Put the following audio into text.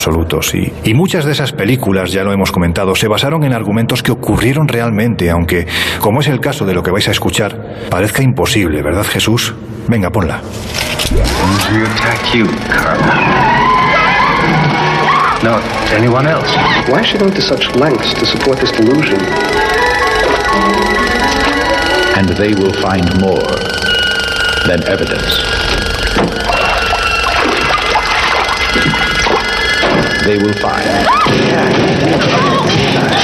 absolutos. Y muchas de esas películas, ya lo hemos comentado, se basaron en argumentos que ocurrieron realmente, aunque, como es el caso de lo que vais a escuchar, parezca imposible, ¿verdad, Jesús? Venga, ponla. We attack you, Carla. Not anyone else. Why is she going to such lengths to support this delusion? And they will find more than evidence. They will find